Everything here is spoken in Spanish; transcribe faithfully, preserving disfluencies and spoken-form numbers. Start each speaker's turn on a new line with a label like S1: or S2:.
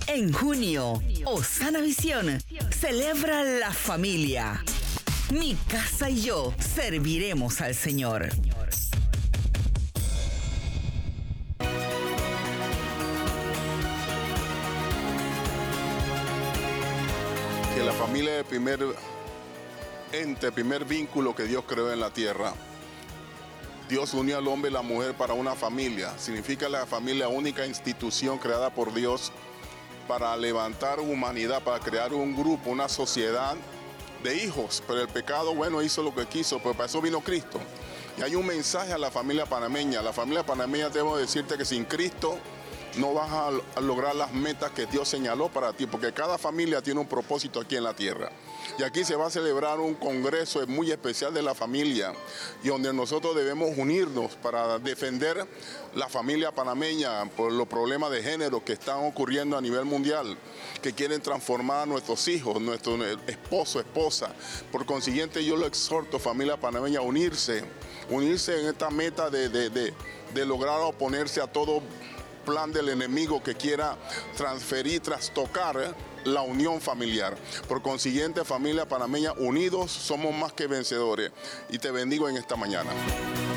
S1: En junio, Osana Visión celebra la familia. Mi casa y yo serviremos al Señor.
S2: Que la familia es el primer ente, el primer vínculo que Dios creó en la tierra. Dios unió al hombre y la mujer para una familia. Significa la familia única institución creada por Dios para levantar humanidad, para crear un grupo, una sociedad de hijos. Pero el pecado, bueno, hizo lo que quiso, pero para eso vino Cristo. Y hay un mensaje a la familia panameña. La familia panameña, debo decirte que sin Cristo no vas a, a lograr las metas que Dios señaló para ti, porque cada familia tiene un propósito aquí en la tierra. Y aquí se va a celebrar un congreso muy especial de la familia, y donde nosotros debemos unirnos para defender la familia panameña por los problemas de género que están ocurriendo a nivel mundial, que quieren transformar a nuestros hijos, nuestro esposo, esposa. Por consiguiente, yo lo exhorto, familia panameña, a unirse, unirse en esta meta de, de, de, de lograr oponerse a todo plan del enemigo que quiera transferir, trastocar ¿eh? la unión familiar. Por consiguiente, familia panameña, unidos somos más que vencedores. Y te bendigo en esta mañana.